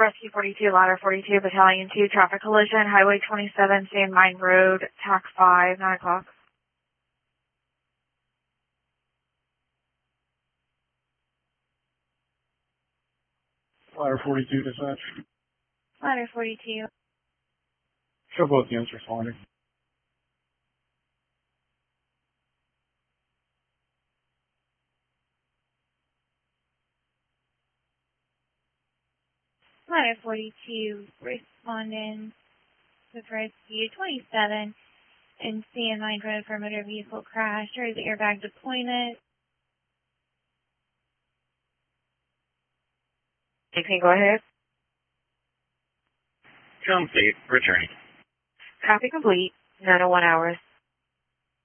Rescue 42, Ladder 42, Battalion 2, traffic collision, Highway 27, Sand Mine Road, TAC 5, 9 o'clock. Ladder 42, dispatch. Ladder 42. Show both units responding. Ladder 42, responding with Rescue 27 and Sand Mine Road for motor vehicle crash. There is airbag deployment. You can go ahead. Complete. Returning. Copy complete. 901 hours.